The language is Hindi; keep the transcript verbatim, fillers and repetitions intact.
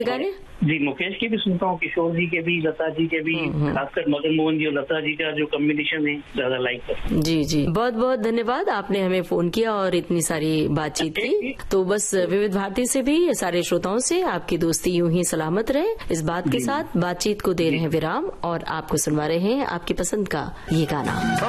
गाने जी, मुकेश की भी सुनता हूँ, किशोर जी के भी, लता जी के भी, खासकर मदन मोहन जी और लता जी का जो कॉम्बिनेशन है ज्यादा लाइक करता हूँ। जी जी, बहुत बहुत धन्यवाद, आपने हमें फोन किया और इतनी सारी बातचीत की। तो बस विविध भारती से भी सारे श्रोताओं से आपकी दोस्ती यूं ही सलामत रहे, इस बात के साथ बातचीत को दे रहे हैं विराम और आपको सुनवा रहे हैं आपकी पसंद का ये गाना।